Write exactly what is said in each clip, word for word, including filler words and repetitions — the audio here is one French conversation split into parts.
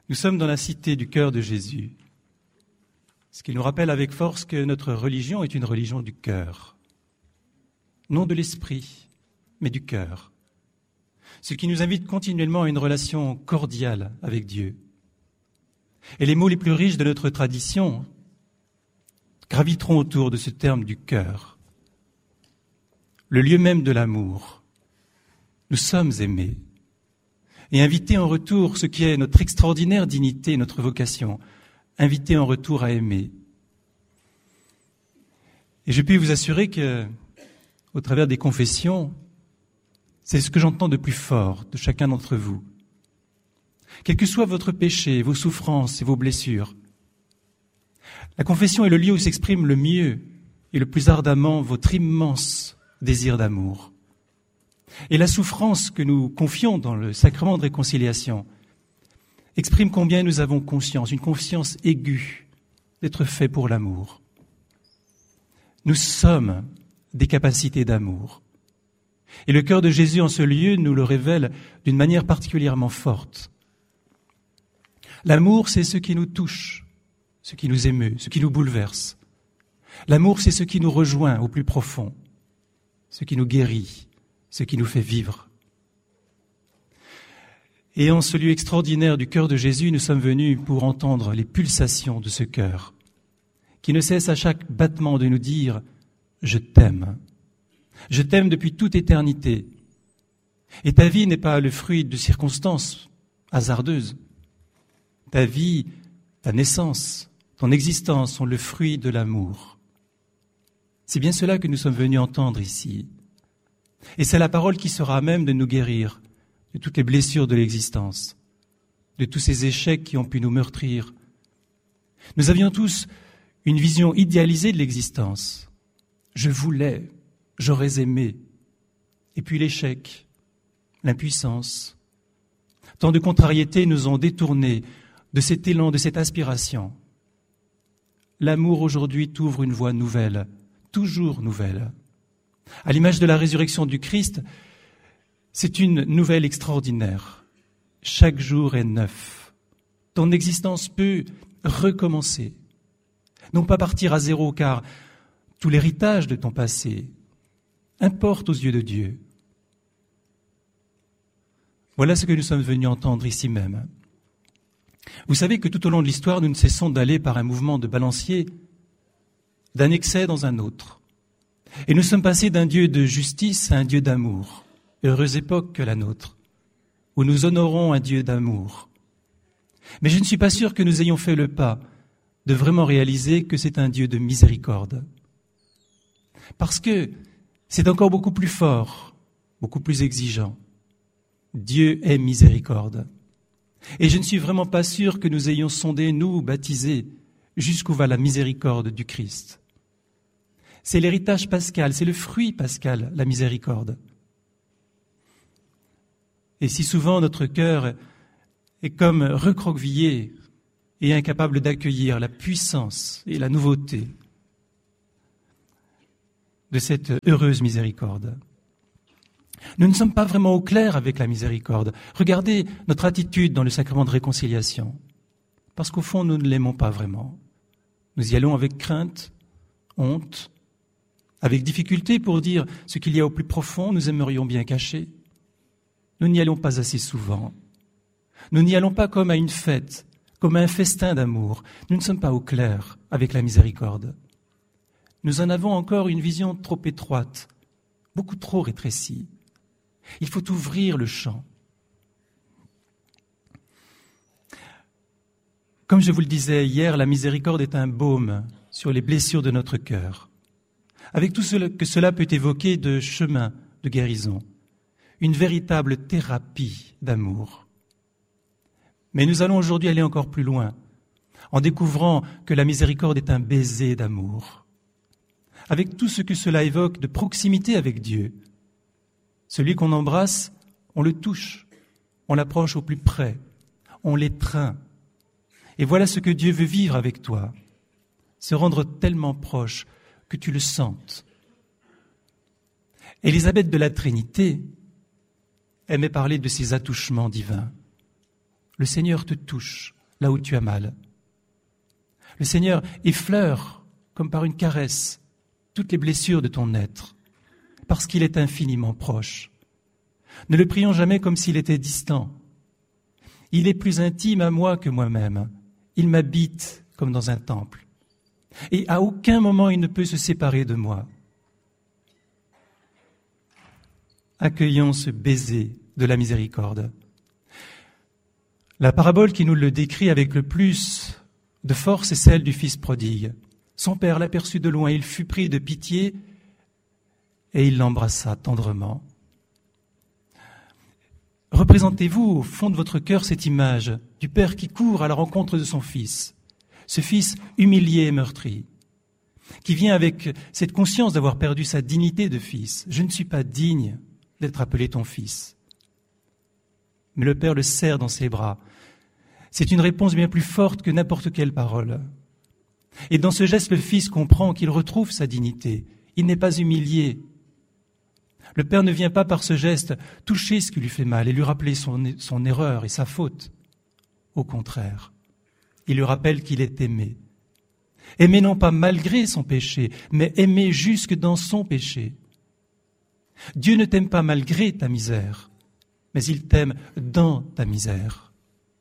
Nous sommes dans la cité du cœur de Jésus, ce qui nous rappelle avec force que notre religion est une religion du cœur, non de l'esprit, mais du cœur, ce qui nous invite continuellement à une relation cordiale avec Dieu. Et les mots les plus riches de notre tradition graviteront autour de ce terme du cœur, le lieu même de l'amour. Nous sommes aimés et invités en retour, ce qui est notre extraordinaire dignité, notre vocation, invités en retour à aimer. Et je puis vous assurer que, au travers des confessions, c'est ce que j'entends de plus fort de chacun d'entre vous. Quel que soit votre péché, vos souffrances et vos blessures, la confession est le lieu où s'exprime le mieux et le plus ardemment votre immense désir d'amour. Et la souffrance que nous confions dans le sacrement de réconciliation exprime combien nous avons conscience, une conscience aiguë d'être faits pour l'amour. Nous sommes des capacités d'amour. Et le cœur de Jésus en ce lieu nous le révèle d'une manière particulièrement forte. L'amour, c'est ce qui nous touche, ce qui nous émeut, ce qui nous bouleverse. L'amour, c'est ce qui nous rejoint au plus profond, ce qui nous guérit, ce qui nous fait vivre. Et en ce lieu extraordinaire du cœur de Jésus, nous sommes venus pour entendre les pulsations de ce cœur, qui ne cesse à chaque battement de nous dire « Je t'aime ». Je t'aime depuis toute éternité. Et ta vie n'est pas le fruit de circonstances hasardeuses. Ta vie, ta naissance, ton existence sont le fruit de l'amour. C'est bien cela que nous sommes venus entendre ici. Et c'est la parole qui sera à même de nous guérir de toutes les blessures de l'existence, de tous ces échecs qui ont pu nous meurtrir. Nous avions tous une vision idéalisée de l'existence. Je voulais, j'aurais aimé. Et puis l'échec, l'impuissance. Tant de contrariétés nous ont détournés de cet élan, de cette aspiration. L'amour aujourd'hui t'ouvre une voie nouvelle, toujours nouvelle. À l'image de la résurrection du Christ, c'est une nouvelle extraordinaire. Chaque jour est neuf. Ton existence peut recommencer. Non pas partir à zéro, car tout l'héritage de ton passé importe aux yeux de Dieu. Voilà ce que nous sommes venus entendre ici même. Vous savez que tout au long de l'histoire, nous ne cessons d'aller par un mouvement de balancier d'un excès dans un autre. Et nous sommes passés d'un Dieu de justice à un Dieu d'amour. Heureuse époque que la nôtre, où nous honorons un Dieu d'amour. Mais je ne suis pas sûr que nous ayons fait le pas de vraiment réaliser que c'est un Dieu de miséricorde. Parce que c'est encore beaucoup plus fort, beaucoup plus exigeant. Dieu est miséricorde. Et je ne suis vraiment pas sûr que nous ayons sondé, nous, baptisés, jusqu'où va la miséricorde du Christ. C'est l'héritage pascal, c'est le fruit pascal, la miséricorde. Et si souvent notre cœur est comme recroquevillé et incapable d'accueillir la puissance et la nouveauté de cette heureuse miséricorde. Nous ne sommes pas vraiment au clair avec la miséricorde. Regardez notre attitude dans le sacrement de réconciliation. Parce qu'au fond, nous ne l'aimons pas vraiment. Nous y allons avec crainte, honte, avec difficulté pour dire ce qu'il y a au plus profond, nous aimerions bien cacher. Nous n'y allons pas assez souvent. Nous n'y allons pas comme à une fête, comme à un festin d'amour. Nous ne sommes pas au clair avec la miséricorde. Nous en avons encore une vision trop étroite, beaucoup trop rétrécie. Il faut ouvrir le champ. Comme je vous le disais hier, la miséricorde est un baume sur les blessures de notre cœur. Avec tout ce que cela peut évoquer de chemin de guérison. Une véritable thérapie d'amour. Mais nous allons aujourd'hui aller encore plus loin, en découvrant que la miséricorde est un baiser d'amour. Avec tout ce que cela évoque de proximité avec Dieu. Celui qu'on embrasse, on le touche, on l'approche au plus près, on l'étreint. Et voilà ce que Dieu veut vivre avec toi, se rendre tellement proche que tu le sentes. Élisabeth de la Trinité aimait parler de ses attouchements divins. Le Seigneur te touche là où tu as mal. Le Seigneur effleure, comme par une caresse, toutes les blessures de ton être, parce qu'il est infiniment proche. Ne le prions jamais comme s'il était distant. Il est plus intime à moi que moi-même. Il m'habite comme dans un temple. Et à aucun moment il ne peut se séparer de moi. Accueillons ce baiser de la miséricorde. La parabole qui nous le décrit avec le plus de force est celle du fils prodigue. Son père l'aperçut de loin, il fut pris de pitié et il l'embrassa tendrement. Représentez-vous au fond de votre cœur cette image du père qui court à la rencontre de son fils, ce fils humilié et meurtri, qui vient avec cette conscience d'avoir perdu sa dignité de fils. Je ne suis pas digne d'être appelé ton fils. Mais le père le serre dans ses bras. C'est une réponse bien plus forte que n'importe quelle parole. Et dans ce geste, le fils comprend qu'il retrouve sa dignité. Il n'est pas humilié. Le père ne vient pas par ce geste toucher ce qui lui fait mal et lui rappeler son, son erreur et sa faute. Au contraire, il lui rappelle qu'il est aimé. Aimé non pas malgré son péché, mais aimé jusque dans son péché. Dieu ne t'aime pas malgré ta misère, mais il t'aime dans ta misère.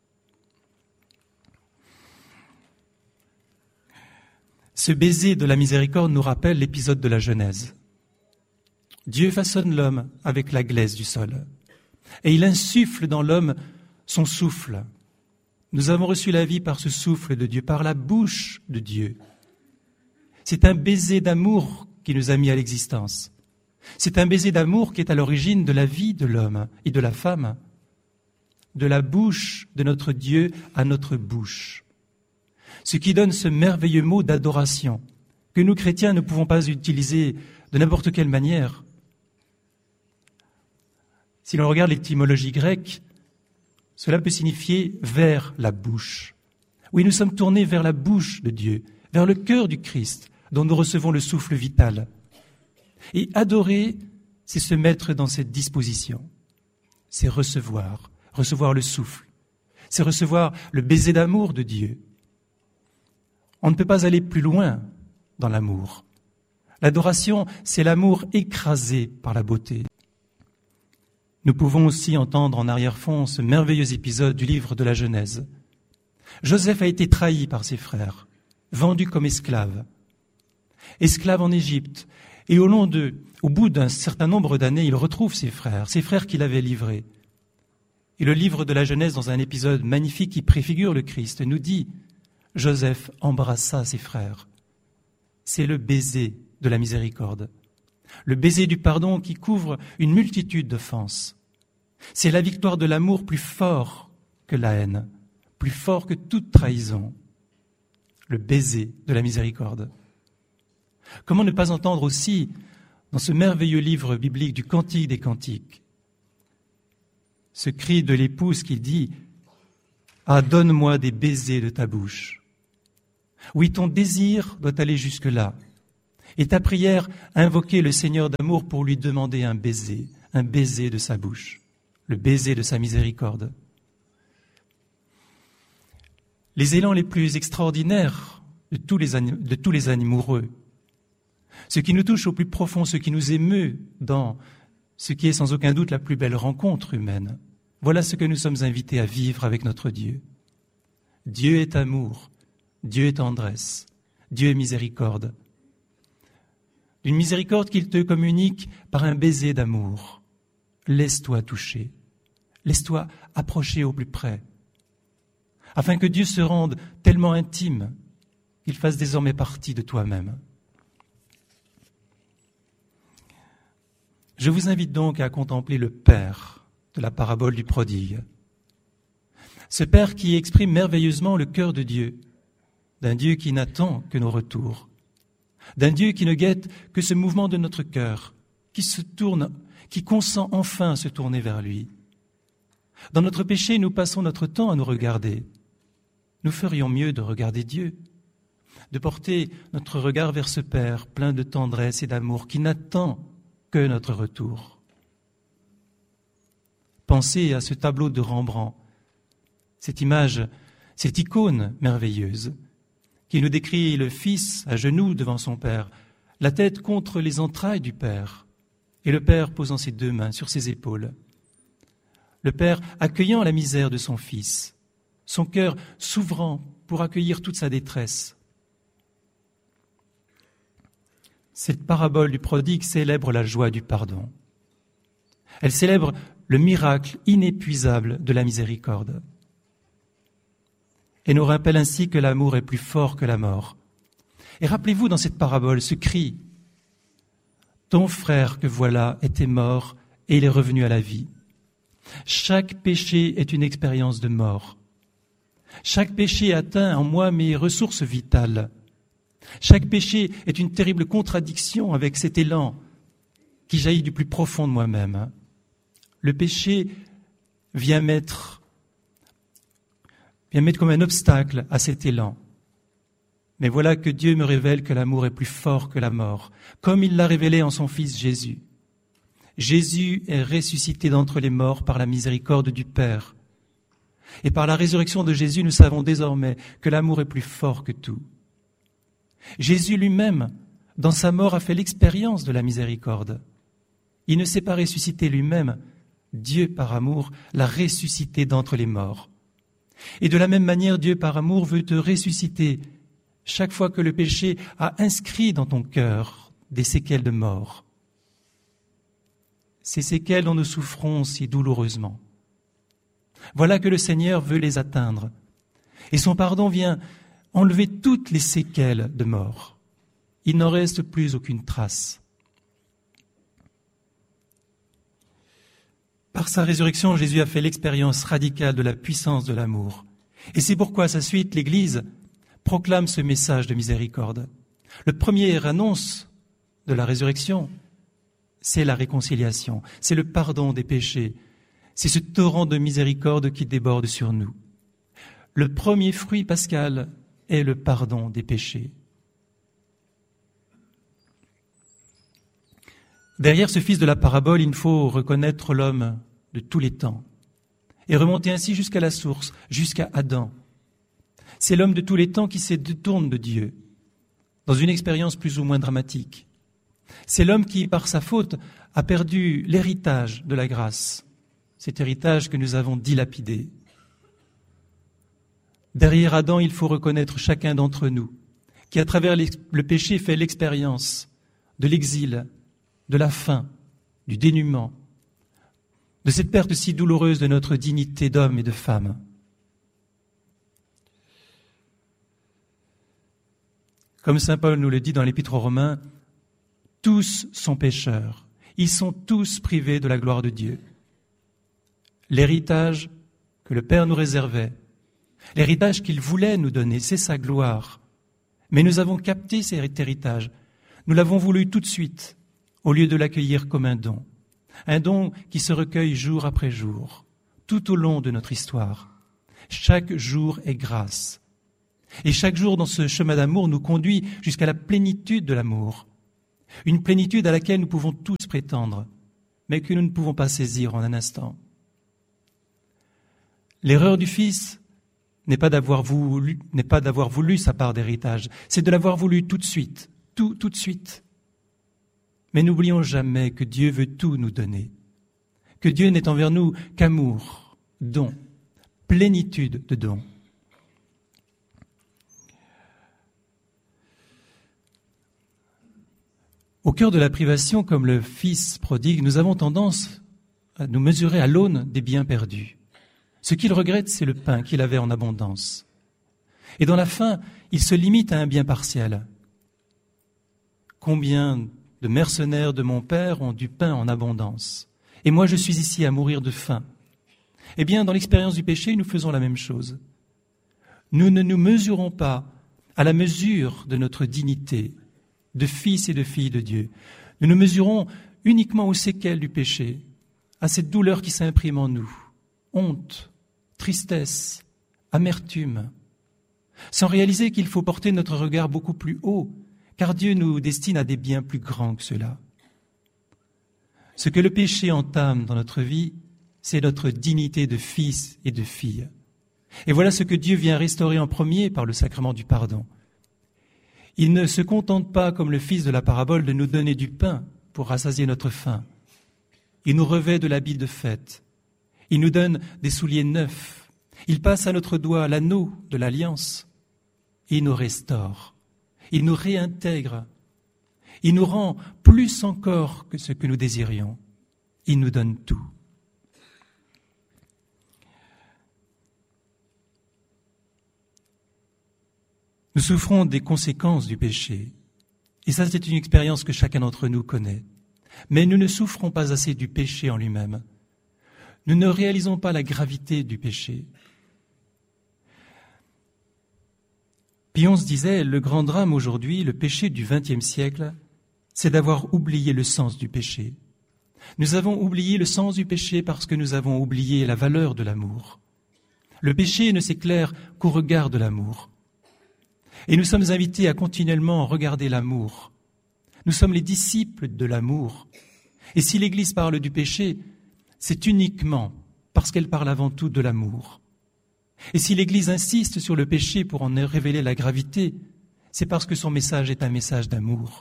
Ce baiser de la miséricorde nous rappelle l'épisode de la Genèse. Dieu façonne l'homme avec la glaise du sol et il insuffle dans l'homme son souffle. Nous avons reçu la vie par ce souffle de Dieu, par la bouche de Dieu. C'est un baiser d'amour qui nous a mis à l'existence. C'est un baiser d'amour qui est à l'origine de la vie de l'homme et de la femme, de la bouche de notre Dieu à notre bouche. Ce qui donne ce merveilleux mot d'adoration que nous chrétiens ne pouvons pas utiliser de n'importe quelle manière. Si l'on regarde l'étymologie grecque, cela peut signifier « vers la bouche ». Oui, nous sommes tournés vers la bouche de Dieu, vers le cœur du Christ, dont nous recevons le souffle vital. Et adorer, c'est se mettre dans cette disposition. C'est recevoir, recevoir le souffle. C'est recevoir le baiser d'amour de Dieu. On ne peut pas aller plus loin dans l'amour. L'adoration, c'est l'amour écrasé par la beauté. Nous pouvons aussi entendre en arrière-fond ce merveilleux épisode du livre de la Genèse. Joseph a été trahi par ses frères, vendu comme esclave. Esclave en Égypte. Et au, long de, au bout d'un certain nombre d'années, il retrouve ses frères, ses frères qu'il avait livrés. Et le livre de la Genèse, dans un épisode magnifique qui préfigure le Christ, nous dit « Joseph embrassa ses frères ». C'est le baiser de la miséricorde, le baiser du pardon qui couvre une multitude d'offenses. C'est la victoire de l'amour plus fort que la haine, plus fort que toute trahison, le baiser de la miséricorde. Comment ne pas entendre aussi, dans ce merveilleux livre biblique du Cantique des Cantiques, ce cri de l'épouse qui dit « Ah, donne-moi des baisers de ta bouche ». Oui, ton désir doit aller jusque-là. Et ta prière, invoquer le Seigneur d'amour pour lui demander un baiser, un baiser de sa bouche, le baiser de sa miséricorde. Les élans les plus extraordinaires de tous les, anim- de tous les animaureux, ce qui nous touche au plus profond, ce qui nous émeut dans ce qui est sans aucun doute la plus belle rencontre humaine, voilà ce que nous sommes invités à vivre avec notre Dieu. Dieu est amour, Dieu est tendresse, Dieu est miséricorde. Une miséricorde qu'il te communique par un baiser d'amour. Laisse-toi toucher, laisse-toi approcher au plus près, afin que Dieu se rende tellement intime qu'il fasse désormais partie de toi-même. Je vous invite donc à contempler le Père de la parabole du prodigue. Ce Père qui exprime merveilleusement le cœur de Dieu, d'un Dieu qui n'attend que nos retours, d'un Dieu qui ne guette que ce mouvement de notre cœur, qui se tourne, qui consent enfin à se tourner vers lui. Dans notre péché, nous passons notre temps à nous regarder. Nous ferions mieux de regarder Dieu, de porter notre regard vers ce Père plein de tendresse et d'amour qui n'attend que notre retour. Pensez à ce tableau de Rembrandt, cette image, cette icône merveilleuse qui nous décrit le Fils à genoux devant son Père, la tête contre les entrailles du Père, et le Père posant ses deux mains sur ses épaules. Le Père accueillant la misère de son Fils, son cœur s'ouvrant pour accueillir toute sa détresse. Cette parabole du prodigue célèbre la joie du pardon. Elle célèbre le miracle inépuisable de la miséricorde. Et nous rappelle ainsi que l'amour est plus fort que la mort. Et rappelez-vous dans cette parabole ce cri « Ton frère que voilà était mort et il est revenu à la vie ». Chaque péché est une expérience de mort. Chaque péché atteint en moi mes ressources vitales. Chaque péché est une terrible contradiction avec cet élan qui jaillit du plus profond de moi-même. Le péché vient mettre, vient mettre comme un obstacle à cet élan. Mais voilà que Dieu me révèle que l'amour est plus fort que la mort, comme il l'a révélé en son Fils Jésus. Jésus est ressuscité d'entre les morts par la miséricorde du Père. Et par la résurrection de Jésus, nous savons désormais que l'amour est plus fort que tout. Jésus lui-même, dans sa mort, a fait l'expérience de la miséricorde. Il ne s'est pas ressuscité lui-même. Dieu, par amour, l'a ressuscité d'entre les morts. Et de la même manière, Dieu, par amour, veut te ressusciter chaque fois que le péché a inscrit dans ton cœur des séquelles de mort. Ces séquelles dont nous souffrons si douloureusement. Voilà que le Seigneur veut les atteindre. Et son pardon vient enlever toutes les séquelles de mort. Il n'en reste plus aucune trace. Par sa résurrection, Jésus a fait l'expérience radicale de la puissance de l'amour. Et c'est pourquoi, à sa suite, l'Église proclame ce message de miséricorde. Le premier annonce de la résurrection, c'est la réconciliation, c'est le pardon des péchés, c'est ce torrent de miséricorde qui déborde sur nous. Le premier fruit pascal est le pardon des péchés. Derrière ce fils de la parabole, il faut reconnaître l'homme de tous les temps et remonter ainsi jusqu'à la source, jusqu'à Adam. C'est l'homme de tous les temps qui se détourne de Dieu, dans une expérience plus ou moins dramatique. C'est l'homme qui, par sa faute, a perdu l'héritage de la grâce, cet héritage que nous avons dilapidé. Derrière Adam, il faut reconnaître chacun d'entre nous, qui à travers le péché fait l'expérience de l'exil, de la faim, du dénuement, de cette perte si douloureuse de notre dignité d'homme et de femme. Comme saint Paul nous le dit dans l'Épître aux Romains, tous sont pécheurs, ils sont tous privés de la gloire de Dieu. L'héritage que le Père nous réservait, l'héritage qu'il voulait nous donner, c'est sa gloire. Mais nous avons capté cet héritage, nous l'avons voulu tout de suite, au lieu de l'accueillir comme un don. Un don qui se recueille jour après jour, tout au long de notre histoire. Chaque jour est grâce. Et chaque jour dans ce chemin d'amour nous conduit jusqu'à la plénitude de l'amour. Une plénitude à laquelle nous pouvons tous prétendre, mais que nous ne pouvons pas saisir en un instant. L'erreur du Fils n'est pas d'avoir voulu, n'est pas d'avoir voulu sa part d'héritage, c'est de l'avoir voulu tout de suite, tout, tout de suite. Mais n'oublions jamais que Dieu veut tout nous donner, que Dieu n'est envers nous qu'amour, don, plénitude de dons. Au cœur de la privation, comme le fils prodigue, nous avons tendance à nous mesurer à l'aune des biens perdus. Ce qu'il regrette, c'est le pain qu'il avait en abondance. Et dans la faim, il se limite à un bien partiel. Combien de mercenaires de mon père ont du pain en abondance, et moi je suis ici à mourir de faim. Eh bien, dans l'expérience du péché, nous faisons la même chose. Nous ne nous mesurons pas à la mesure de notre dignité, de fils et de filles de Dieu. Nous nous mesurons uniquement aux séquelles du péché, à cette douleur qui s'imprime en nous, honte, tristesse, amertume, sans réaliser qu'il faut porter notre regard beaucoup plus haut, car Dieu nous destine à des biens plus grands que cela. Ce que le péché entame dans notre vie, c'est notre dignité de fils et de filles. Et voilà ce que Dieu vient restaurer en premier par le sacrement du pardon. Il ne se contente pas, comme le fils de la parabole, de nous donner du pain pour rassasier notre faim. Il nous revêt de l'habit de fête. Il nous donne des souliers neufs. Il passe à notre doigt l'anneau de l'alliance. Il nous restaure. Il nous réintègre. Il nous rend plus encore que ce que nous désirions. Il nous donne tout. Nous souffrons des conséquences du péché. Et ça, c'est une expérience que chacun d'entre nous connaît. Mais nous ne souffrons pas assez du péché en lui-même. Nous ne réalisons pas la gravité du péché. Pie onze disait, le grand drame aujourd'hui, le péché du vingtième siècle, c'est d'avoir oublié le sens du péché. Nous avons oublié le sens du péché parce que nous avons oublié la valeur de l'amour. Le péché ne s'éclaire qu'au regard de l'amour. Et nous sommes invités à continuellement regarder l'amour. Nous sommes les disciples de l'amour. Et si l'Église parle du péché, c'est uniquement parce qu'elle parle avant tout de l'amour. Et si l'Église insiste sur le péché pour en révéler la gravité, c'est parce que son message est un message d'amour.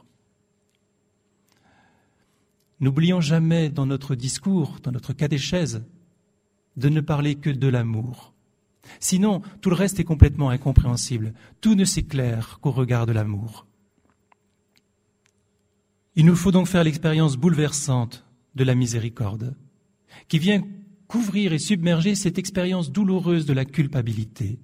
N'oublions jamais dans notre discours, dans notre catéchèse, de ne parler que de l'amour. Sinon, tout le reste est complètement incompréhensible. Tout ne s'éclaire qu'au regard de l'amour. Il nous faut donc faire l'expérience bouleversante de la miséricorde, qui vient couvrir et submerger cette expérience douloureuse de la culpabilité.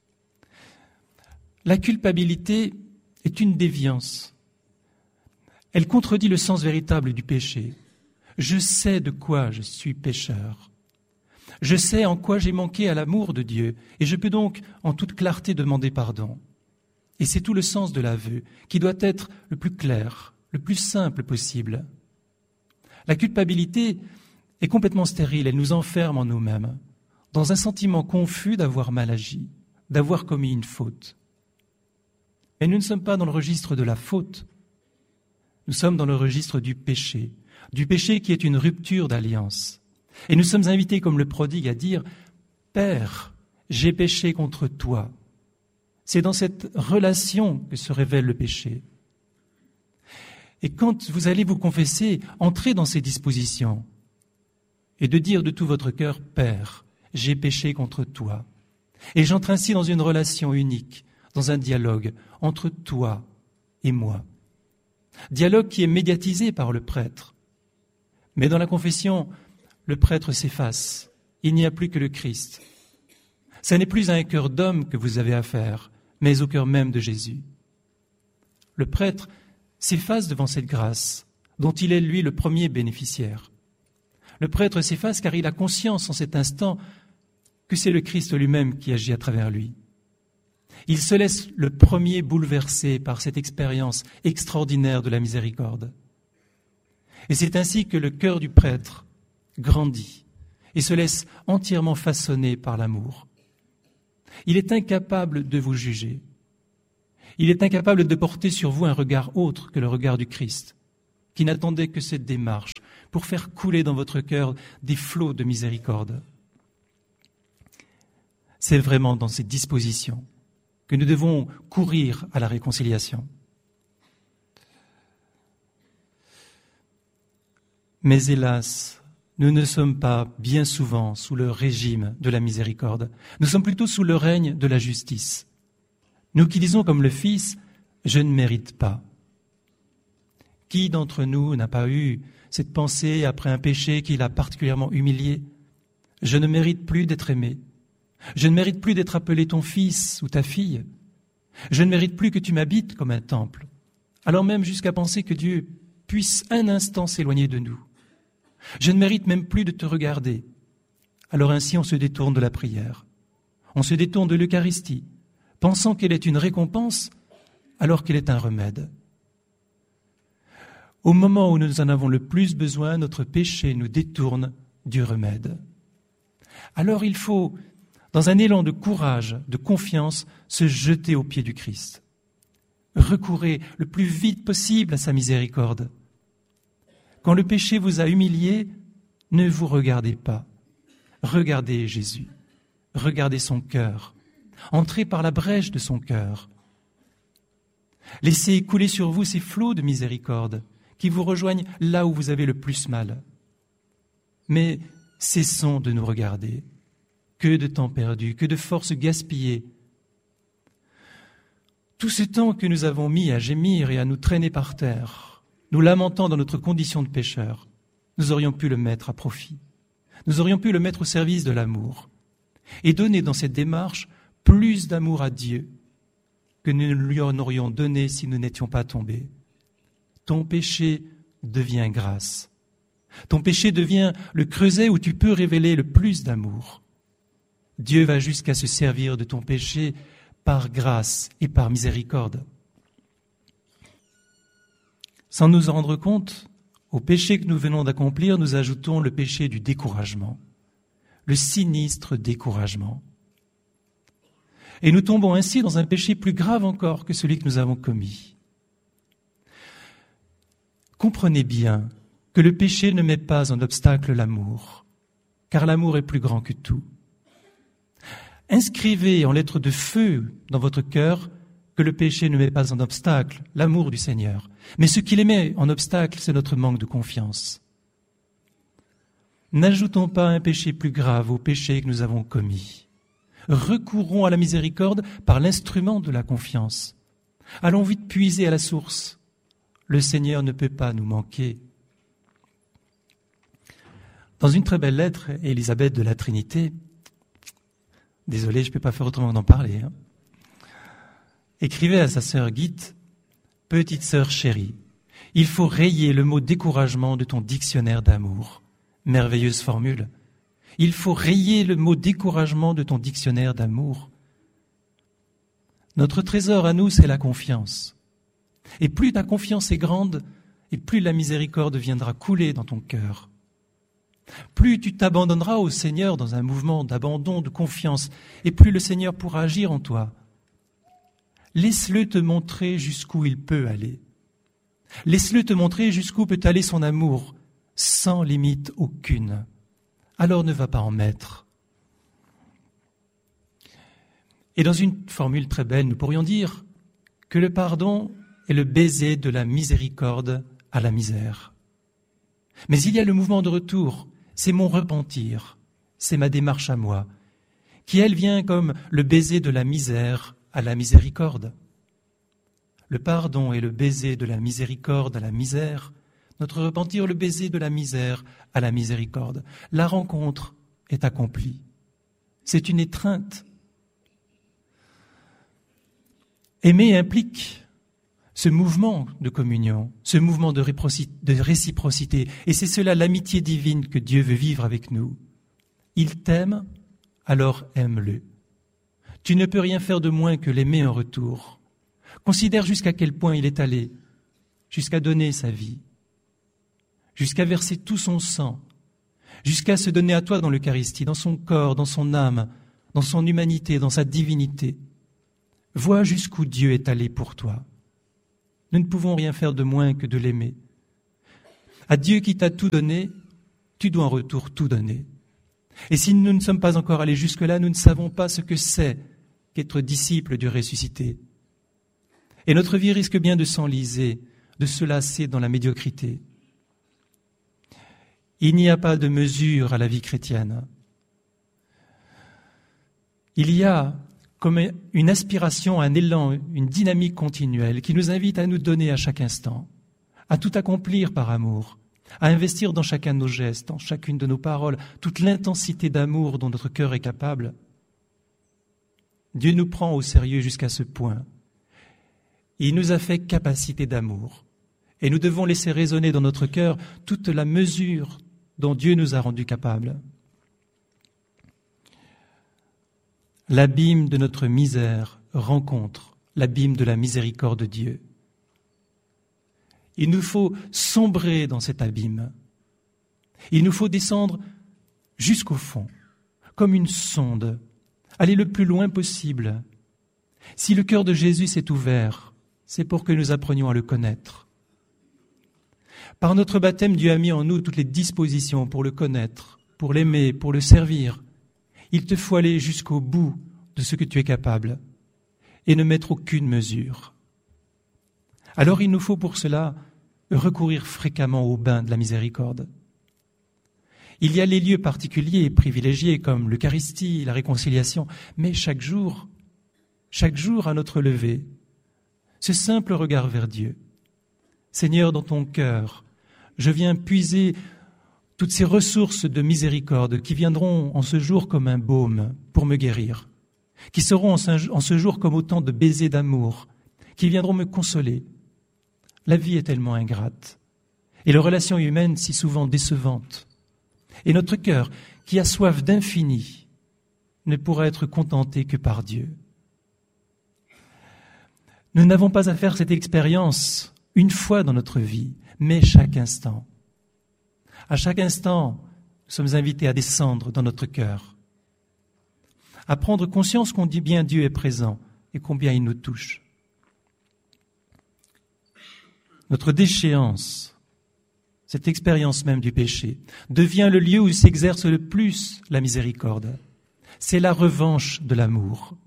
La culpabilité est une déviance. Elle contredit le sens véritable du péché. Je sais de quoi je suis pécheur. Je sais en quoi j'ai manqué à l'amour de Dieu et je peux donc en toute clarté demander pardon. Et c'est tout le sens de l'aveu qui doit être le plus clair, le plus simple possible. La culpabilité est complètement stérile, elle nous enferme en nous-mêmes, dans un sentiment confus d'avoir mal agi, d'avoir commis une faute. Mais nous ne sommes pas dans le registre de la faute, nous sommes dans le registre du péché, du péché qui est une rupture d'alliance. Et nous sommes invités comme le prodigue à dire « Père, j'ai péché contre toi ». C'est dans cette relation que se révèle le péché. Et quand vous allez vous confesser, entrez dans ces dispositions et de dire de tout votre cœur « Père, j'ai péché contre toi ». Et j'entre ainsi dans une relation unique, dans un dialogue entre toi et moi. Dialogue qui est médiatisé par le prêtre. Mais dans la confession, le prêtre s'efface. Il n'y a plus que le Christ. Ce n'est plus à un cœur d'homme que vous avez affaire, mais au cœur même de Jésus. Le prêtre s'efface devant cette grâce, dont il est lui le premier bénéficiaire. Le prêtre s'efface car il a conscience en cet instant que c'est le Christ lui-même qui agit à travers lui. Il se laisse le premier bouleverser par cette expérience extraordinaire de la miséricorde. Et c'est ainsi que le cœur du prêtre grandit et se laisse entièrement façonner par l'amour. Il est incapable de vous juger. Il est incapable de porter sur vous un regard autre que le regard du Christ, qui n'attendait que cette démarche pour faire couler dans votre cœur des flots de miséricorde. C'est vraiment dans ces dispositions que nous devons courir à la réconciliation. Mais hélas, nous ne sommes pas bien souvent sous le régime de la miséricorde. Nous sommes plutôt sous le règne de la justice. Nous qui disons comme le Fils, « Je ne mérite pas ». Qui d'entre nous n'a pas eu cette pensée après un péché qui l'a particulièrement humilié ? « Je ne mérite plus d'être aimé. Je ne mérite plus d'être appelé ton fils ou ta fille. Je ne mérite plus que tu m'habites comme un temple. » Alors même jusqu'à penser que Dieu puisse un instant s'éloigner de nous. Je ne mérite même plus de te regarder. Alors ainsi on se détourne de la prière. On se détourne de l'Eucharistie, pensant qu'elle est une récompense alors qu'elle est un remède. Au moment où nous en avons le plus besoin, notre péché nous détourne du remède. Alors il faut, dans un élan de courage, de confiance, se jeter aux pieds du Christ. Recourez le plus vite possible à sa miséricorde. Quand le péché vous a humilié, ne vous regardez pas. Regardez Jésus. Regardez son cœur. entrez par la brèche de son cœur. Laissez couler sur vous ces flots de miséricorde qui vous rejoignent là où vous avez le plus mal. Mais cessons de nous regarder. Que de temps perdu, que de forces gaspillées. Tout ce temps que nous avons mis à gémir et à nous traîner par terre, nous lamentant dans notre condition de pécheur, nous aurions pu le mettre à profit. Nous aurions pu le mettre au service de l'amour et donner dans cette démarche plus d'amour à Dieu que nous lui en aurions donné si nous n'étions pas tombés. Ton péché devient grâce. Ton péché devient le creuset où tu peux révéler le plus d'amour. Dieu va jusqu'à se servir de ton péché par grâce et par miséricorde. Sans nous en rendre compte, au péché que nous venons d'accomplir, nous ajoutons le péché du découragement, le sinistre découragement. Et nous tombons ainsi dans un péché plus grave encore que celui que nous avons commis. Comprenez bien que le péché ne met pas en obstacle l'amour, car l'amour est plus grand que tout. Inscrivez en lettres de feu dans votre cœur que le péché ne met pas en obstacle l'amour du Seigneur. Mais ce qui les met en obstacle, c'est notre manque de confiance. N'ajoutons pas un péché plus grave au péché que nous avons commis. Recourons à la miséricorde par l'instrument de la confiance. Allons vite puiser à la source. Le Seigneur ne peut pas nous manquer. Dans une très belle lettre, Élisabeth de la Trinité, désolé, je ne peux pas faire autrement que d'en parler, hein, écrivait à sa sœur Guite, « Petite sœur chérie, il faut rayer le mot découragement de ton dictionnaire d'amour. » Merveilleuse formule. Il faut rayer le mot découragement de ton dictionnaire d'amour. Notre trésor à nous, c'est la confiance. Et plus ta confiance est grande, et plus la miséricorde viendra couler dans ton cœur. Plus tu t'abandonneras au Seigneur dans un mouvement d'abandon, de confiance, et plus le Seigneur pourra agir en toi. Laisse-le te montrer jusqu'où il peut aller. Laisse-le te montrer jusqu'où peut aller son amour, sans limite aucune. Alors ne va pas en mettre. Et dans une formule très belle, nous pourrions dire que le pardon est le baiser de la miséricorde à la misère. Mais il y a le mouvement de retour, c'est mon repentir, c'est ma démarche à moi, qui elle vient comme le baiser de la misère à la miséricorde. Le pardon est le baiser de la miséricorde à la misère, notre repentir le baiser de la misère à la miséricorde. La rencontre est accomplie. C'est une étreinte. Aimer implique ce mouvement de communion, ce mouvement de réciprocité. Et c'est cela l'amitié divine que Dieu veut vivre avec nous. Il t'aime, alors aime-le. Tu ne peux rien faire de moins que l'aimer en retour. Considère jusqu'à quel point il est allé, jusqu'à donner sa vie, jusqu'à verser tout son sang, jusqu'à se donner à toi dans l'Eucharistie, dans son corps, dans son âme, dans son humanité, dans sa divinité. Vois jusqu'où Dieu est allé pour toi. Nous ne pouvons rien faire de moins que de l'aimer. À Dieu qui t'a tout donné, tu dois en retour tout donner. Et si nous ne sommes pas encore allés jusque-là, nous ne savons pas ce que c'est qu'être disciple du ressuscité. Et notre vie risque bien de s'enliser, de se lasser dans la médiocrité. Il n'y a pas de mesure à la vie chrétienne. Il y a comme une aspiration, un élan, une dynamique continuelle qui nous invite à nous donner à chaque instant, à tout accomplir par amour, à investir dans chacun de nos gestes, dans chacune de nos paroles, toute l'intensité d'amour dont notre cœur est capable. Dieu nous prend au sérieux jusqu'à ce point. Il nous a fait capacité d'amour. Et nous devons laisser résonner dans notre cœur toute la mesure dont Dieu nous a rendus capables. L'abîme de notre misère rencontre l'abîme de la miséricorde de Dieu. Il nous faut sombrer dans cet abîme. Il nous faut descendre jusqu'au fond, comme une sonde, aller le plus loin possible. Si le cœur de Jésus s'est ouvert, c'est pour que nous apprenions à le connaître. Par notre baptême, Dieu a mis en nous toutes les dispositions pour le connaître, pour l'aimer, pour le servir. Il te faut aller jusqu'au bout de ce que tu es capable et ne mettre aucune mesure. Alors il nous faut pour cela recourir fréquemment au bain de la miséricorde. Il y a les lieux particuliers et privilégiés comme l'Eucharistie, la réconciliation, mais chaque jour, chaque jour à notre lever, ce simple regard vers Dieu. Seigneur, dans ton cœur, je viens puiser toutes ces ressources de miséricorde qui viendront en ce jour comme un baume pour me guérir, qui seront en ce jour comme autant de baisers d'amour, qui viendront me consoler. La vie est tellement ingrate, et les relations humaines si souvent décevantes. Et notre cœur, qui a soif d'infini, ne pourra être contenté que par Dieu. Nous n'avons pas à faire cette expérience une fois dans notre vie, mais chaque instant. À chaque instant, nous sommes invités à descendre dans notre cœur, à prendre conscience qu'on dit bien Dieu est présent et combien il nous touche. Notre déchéance, cette expérience même du péché, devient le lieu où s'exerce le plus la miséricorde. C'est la revanche de l'amour.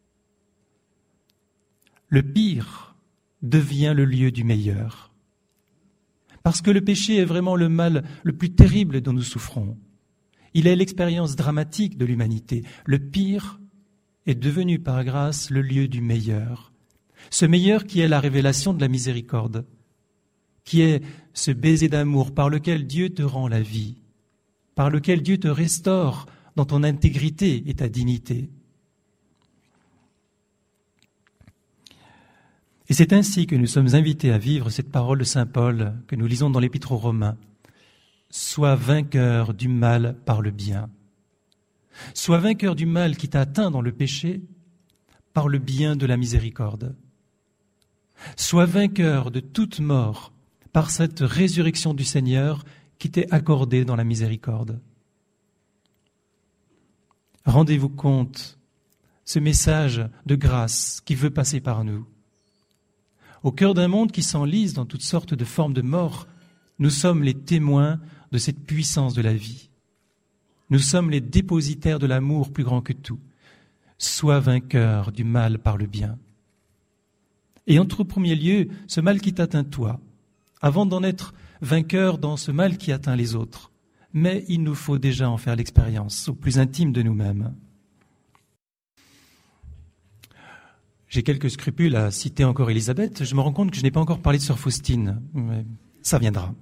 Le pire devient le lieu du meilleur. Parce que le péché est vraiment le mal le plus terrible dont nous souffrons. Il est l'expérience dramatique de l'humanité. Le pire est devenu par grâce le lieu du meilleur. Ce meilleur qui est la révélation de la miséricorde, qui est ce baiser d'amour par lequel Dieu te rend la vie, par lequel Dieu te restaure dans ton intégrité et ta dignité. Et c'est ainsi que nous sommes invités à vivre cette parole de saint Paul que nous lisons dans l'Épître aux Romains. Sois vainqueur du mal par le bien. Sois vainqueur du mal qui t'a atteint dans le péché par le bien de la miséricorde. Sois vainqueur de toute mort par cette résurrection du Seigneur qui t'est accordée dans la miséricorde. Rendez-vous compte, ce message de grâce qui veut passer par nous. Au cœur d'un monde qui s'enlise dans toutes sortes de formes de mort, nous sommes les témoins de cette puissance de la vie. Nous sommes les dépositaires de l'amour plus grand que tout. Sois vainqueur du mal par le bien. Et en tout premier lieu, ce mal qui t'atteint toi, avant d'en être vainqueur dans ce mal qui atteint les autres. Mais il nous faut déjà en faire l'expérience au plus intime de nous-mêmes. J'ai quelques scrupules à citer encore Élisabeth. Je me rends compte que je n'ai pas encore parlé de sœur Faustine, mais ça viendra.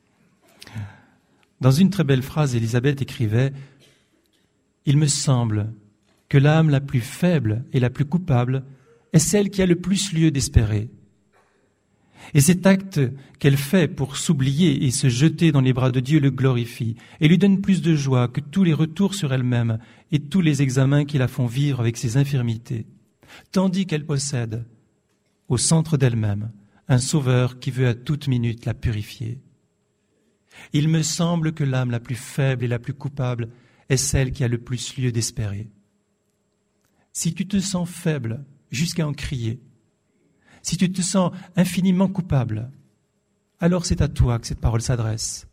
Dans une très belle phrase, Élisabeth écrivait « Il me semble que l'âme la plus faible et la plus coupable est celle qui a le plus lieu d'espérer. Et cet acte qu'elle fait pour s'oublier et se jeter dans les bras de Dieu le glorifie et lui donne plus de joie que tous les retours sur elle-même et tous les examens qui la font vivre avec ses infirmités, tandis qu'elle possède, au centre d'elle-même, un sauveur qui veut à toute minute la purifier. Il me semble que l'âme la plus faible et la plus coupable est celle qui a le plus lieu d'espérer. Si tu te sens faible jusqu'à en crier, si tu te sens infiniment coupable, alors c'est à toi que cette parole s'adresse.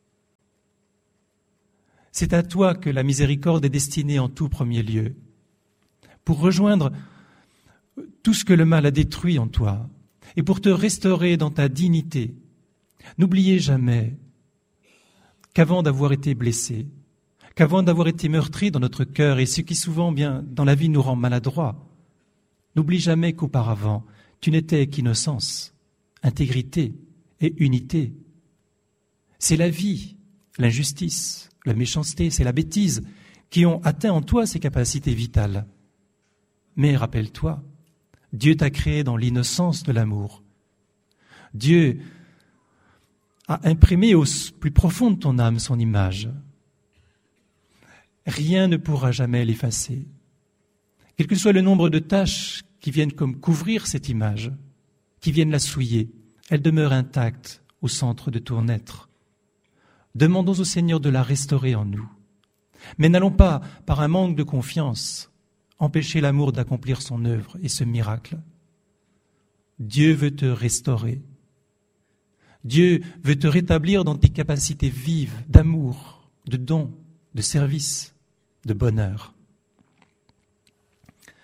C'est à toi que la miséricorde est destinée en tout premier lieu, pour rejoindre tout ce que le mal a détruit en toi et pour te restaurer dans ta dignité. N'oubliez jamais qu'avant d'avoir été blessé, qu'avant d'avoir été meurtri dans notre cœur, et ce qui souvent bien dans la vie nous rend maladroits, n'oublie jamais qu'auparavant, tu n'étais qu'innocence, intégrité et unité. C'est la vie, l'injustice, la méchanceté, c'est la bêtise qui ont atteint en toi ces capacités vitales. Mais rappelle-toi, Dieu t'a créé dans l'innocence de l'amour. Dieu a imprimé au plus profond de ton âme son image. Rien ne pourra jamais l'effacer. Quel que soit le nombre de tâches qui viennent comme couvrir cette image, qui viennent la souiller, elle demeure intacte au centre de ton être. Demandons au Seigneur de la restaurer en nous. Mais n'allons pas, par un manque de confiance, empêcher l'amour d'accomplir son œuvre et ce miracle. Dieu veut te restaurer. Dieu veut te rétablir dans tes capacités vives d'amour, de don, de service, de bonheur.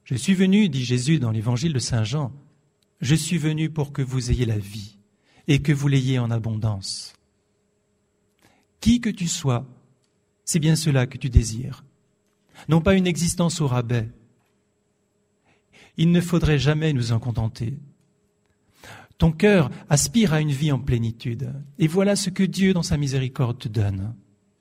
Je suis venu, dit Jésus dans l'évangile de Saint Jean, je suis venu pour que vous ayez la vie et que vous l'ayez en abondance. Qui que tu sois, c'est bien cela que tu désires. Non pas une existence au rabais. Il ne faudrait jamais nous en contenter. Ton cœur aspire à une vie en plénitude. Et voilà ce que Dieu, dans sa miséricorde, te donne.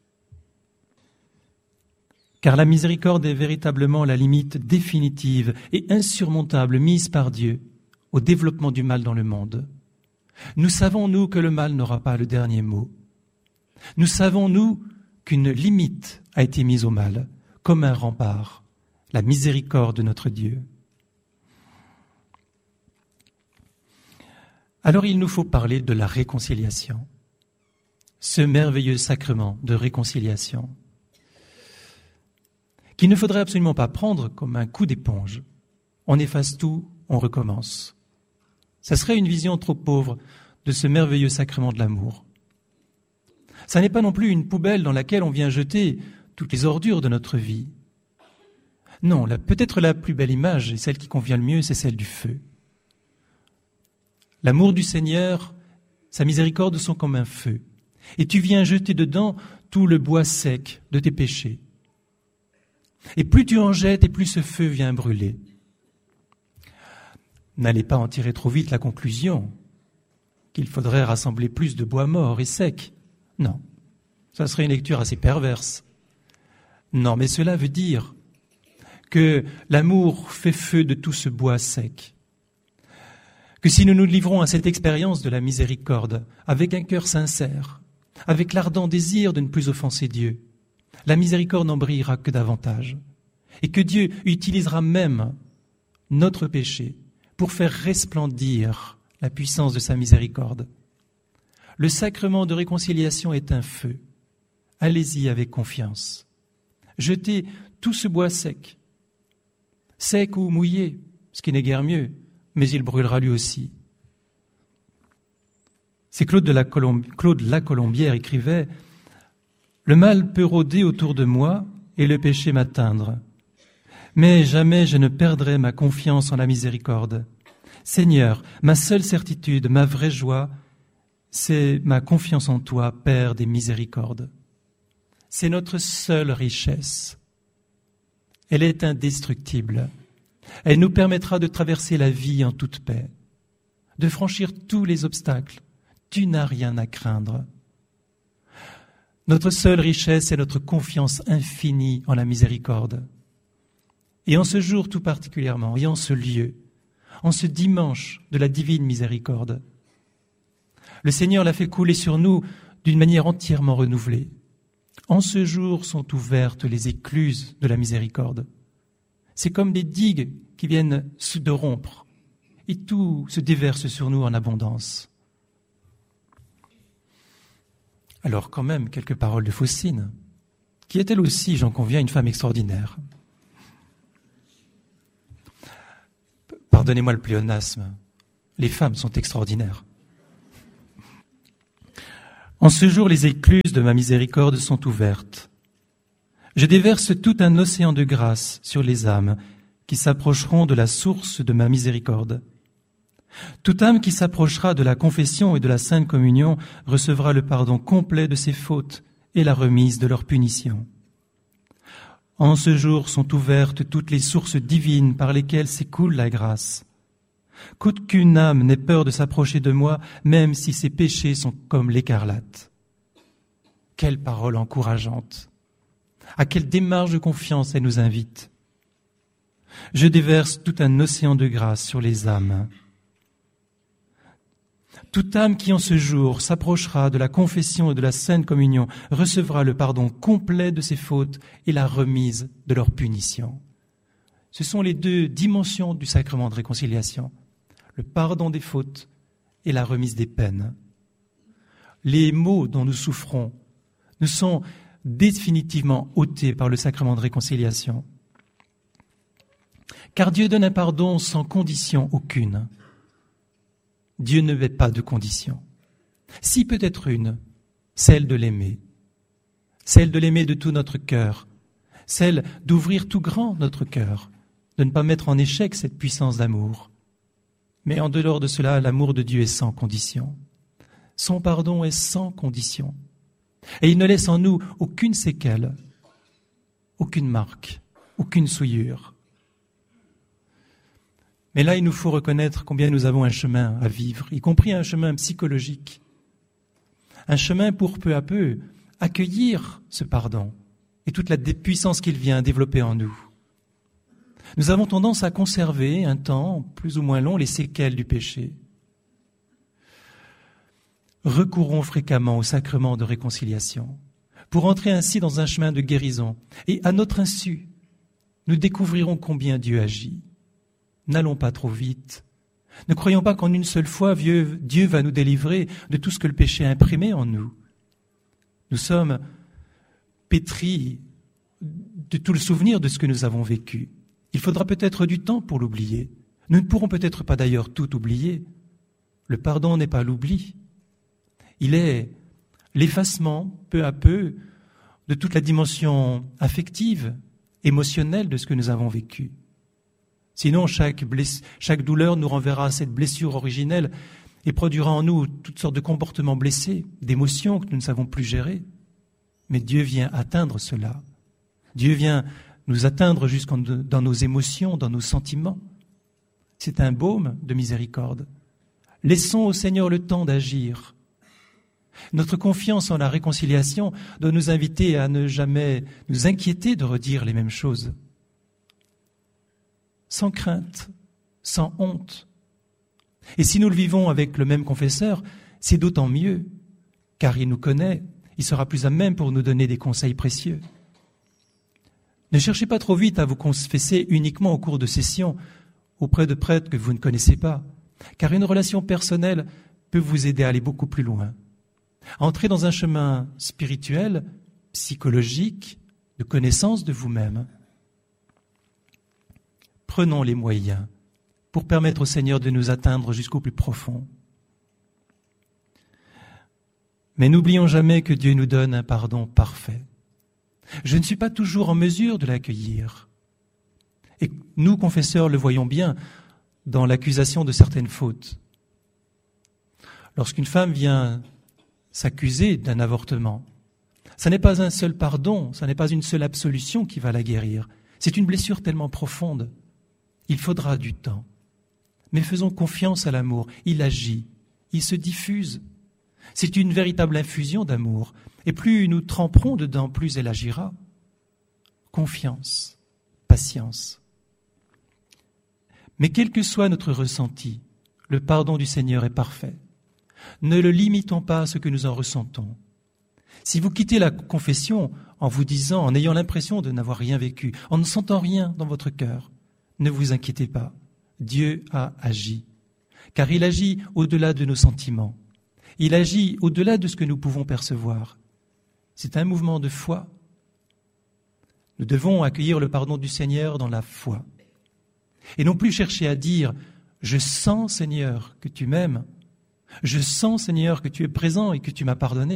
Car la miséricorde est véritablement la limite définitive et insurmontable mise par Dieu au développement du mal dans le monde. Nous savons, nous, que le mal n'aura pas le dernier mot. Nous savons, nous, qu'une limite a été mise au mal, comme un rempart, la miséricorde de notre Dieu. Alors il nous faut parler de la réconciliation, ce merveilleux sacrement de réconciliation, qu'il ne faudrait absolument pas prendre comme un coup d'éponge. On efface tout, on recommence. Ça serait une vision trop pauvre de ce merveilleux sacrement de l'amour. Ça n'est pas non plus une poubelle dans laquelle on vient jeter toutes les ordures de notre vie. Non, la, peut-être la plus belle image et celle qui convient le mieux, c'est celle du feu. L'amour du Seigneur, sa miséricorde sont comme un feu. Et tu viens jeter dedans tout le bois sec de tes péchés. Et plus tu en jettes, et plus ce feu vient brûler. N'allez pas en tirer trop vite la conclusion qu'il faudrait rassembler plus de bois mort et sec. Non, ça serait une lecture assez perverse. Non, mais cela veut dire que l'amour fait feu de tout ce bois sec. Que si nous nous livrons à cette expérience de la miséricorde avec un cœur sincère, avec l'ardent désir de ne plus offenser Dieu, la miséricorde n'en brillera que davantage. Et que Dieu utilisera même notre péché pour faire resplendir la puissance de sa miséricorde. Le sacrement de réconciliation est un feu. Allez-y avec confiance. Jetez tout ce bois sec, sec ou mouillé, ce qui n'est guère mieux, mais il brûlera lui aussi. C'est Claude, de la Colomb... Claude Lacolombière écrivait « Le mal peut rôder autour de moi et le péché m'atteindre. Mais jamais je ne perdrai ma confiance en la miséricorde. Seigneur, ma seule certitude, ma vraie joie, c'est ma confiance en toi, Père des miséricordes. C'est notre seule richesse. Elle est indestructible. Elle nous permettra de traverser la vie en toute paix, de franchir tous les obstacles. Tu n'as rien à craindre. Notre seule richesse est notre confiance infinie en la miséricorde. Et en ce jour tout particulièrement, et en ce lieu, en ce dimanche de la divine miséricorde, le Seigneur l'a fait couler sur nous d'une manière entièrement renouvelée. En ce jour sont ouvertes les écluses de la miséricorde. C'est comme des digues qui viennent de rompre, et tout se déverse sur nous en abondance. Alors quand même, quelques paroles de Faustine, qui est elle aussi, j'en conviens, une femme extraordinaire. Pardonnez-moi le pléonasme, les femmes sont extraordinaires. En ce jour, les écluses de ma miséricorde sont ouvertes. Je déverse tout un océan de grâce sur les âmes qui s'approcheront de la source de ma miséricorde. Toute âme qui s'approchera de la confession et de la sainte communion recevra le pardon complet de ses fautes et la remise de leur punition. En ce jour sont ouvertes toutes les sources divines par lesquelles s'écoule la grâce. Qu'aucune âme n'ait peur de s'approcher de moi, même si ses péchés sont comme l'écarlate. Quelle parole encourageante! À quelle démarche de confiance elle nous invite! Je déverse tout un océan de grâce sur les âmes. Toute âme qui en ce jour s'approchera de la confession et de la sainte communion recevra le pardon complet de ses fautes et la remise de leur punition. Ce sont les deux dimensions du sacrement de réconciliation, le pardon des fautes et la remise des peines. Les maux dont nous souffrons nous sont définitivement ôtés par le sacrement de réconciliation. Car Dieu donne un pardon sans condition aucune. Dieu ne met pas de condition. Si peut-être une, celle de l'aimer, celle de l'aimer de tout notre cœur, celle d'ouvrir tout grand notre cœur, de ne pas mettre en échec cette puissance d'amour. Mais en dehors de cela, l'amour de Dieu est sans condition. Son pardon est sans condition. Et il ne laisse en nous aucune séquelle, aucune marque, aucune souillure. Mais là, il nous faut reconnaître combien nous avons un chemin à vivre, y compris un chemin psychologique. Un chemin pour peu à peu accueillir ce pardon et toute la puissance qu'il vient développer en nous. Nous avons tendance à conserver un temps plus ou moins long les séquelles du péché. Recourons fréquemment au sacrement de réconciliation pour entrer ainsi dans un chemin de guérison. Et à notre insu, nous découvrirons combien Dieu agit. N'allons pas trop vite. Ne croyons pas qu'en une seule fois, Dieu va nous délivrer de tout ce que le péché a imprimé en nous. Nous sommes pétris de tout le souvenir de ce que nous avons vécu. Il faudra peut-être du temps pour l'oublier. Nous ne pourrons peut-être pas d'ailleurs tout oublier. Le pardon n'est pas l'oubli. Il est l'effacement, peu à peu, de toute la dimension affective, émotionnelle de ce que nous avons vécu. Sinon, chaque, bless... chaque douleur nous renverra à cette blessure originelle et produira en nous toutes sortes de comportements blessés, d'émotions que nous ne savons plus gérer. Mais Dieu vient atteindre cela. Dieu vient nous atteindre jusqu'en dans nos émotions, dans nos sentiments. C'est un baume de miséricorde. Laissons au Seigneur le temps d'agir. Notre confiance en la réconciliation doit nous inviter à ne jamais nous inquiéter de redire les mêmes choses. Sans crainte, sans honte. Et si nous le vivons avec le même confesseur, c'est d'autant mieux, car il nous connaît, il sera plus à même pour nous donner des conseils précieux. Ne cherchez pas trop vite à vous confesser uniquement au cours de sessions auprès de prêtres que vous ne connaissez pas, car une relation personnelle peut vous aider à aller beaucoup plus loin. Entrez dans un chemin spirituel, psychologique, de connaissance de vous-même. Prenons les moyens pour permettre au Seigneur de nous atteindre jusqu'au plus profond. Mais n'oublions jamais que Dieu nous donne un pardon parfait. Je ne suis pas toujours en mesure de l'accueillir. Et nous, confesseurs, le voyons bien dans l'accusation de certaines fautes. Lorsqu'une femme vient s'accuser d'un avortement, ce n'est pas un seul pardon, ce n'est pas une seule absolution qui va la guérir. C'est une blessure tellement profonde. Il faudra du temps. Mais faisons confiance à l'amour. Il agit, il se diffuse. C'est une véritable infusion d'amour. Et plus nous tremperons dedans, plus elle agira. Confiance, patience. Mais quel que soit notre ressenti, le pardon du Seigneur est parfait. Ne le limitons pas à ce que nous en ressentons. Si vous quittez la confession en vous disant, en ayant l'impression de n'avoir rien vécu, en ne sentant rien dans votre cœur, ne vous inquiétez pas. Dieu a agi. Car il agit au-delà de nos sentiments. Il agit au-delà de ce que nous pouvons percevoir. C'est un mouvement de foi. Nous devons accueillir le pardon du Seigneur dans la foi. Et non plus chercher à dire « Je sens, Seigneur, que tu m'aimes. Je sens, Seigneur, que tu es présent et que tu m'as pardonné. »